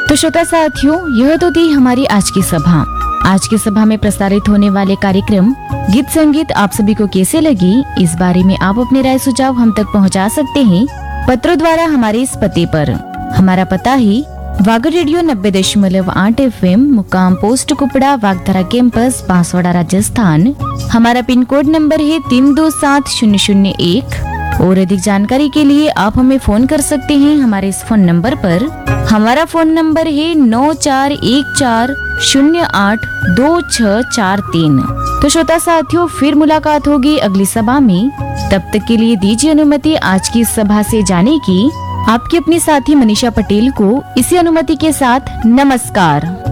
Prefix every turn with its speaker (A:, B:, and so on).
A: तो श्रोता साथियों, यह तो थी हमारी आज की सभा। आज की सभा में प्रसारित होने वाले कार्यक्रम गीत संगीत आप सभी को कैसे लगी, इस बारे में आप अपने राय सुझाव हम तक पहुंचा सकते हैं पत्रों द्वारा हमारे इस पते पर। हमारा पता है वागर रेडियो 90.8 FM, मुकाम पोस्ट कुपड़ा, वागधरा कैंपस, बांसवाड़ा, राजस्थान। हमारा पिन कोड नंबर है 327001। और अधिक जानकारी के लिए आप हमें फोन कर सकते हैं हमारे इस फोन नंबर पर। हमारा फोन नंबर है 9414082643। तो श्रोता साथियों, फिर मुलाकात होगी अगली सभा में। तब तक के लिए दीजिए अनुमति आज की सभा से जाने की। आपकी अपनी साथी मनीषा पटेल को इसी अनुमति के साथ नमस्कार।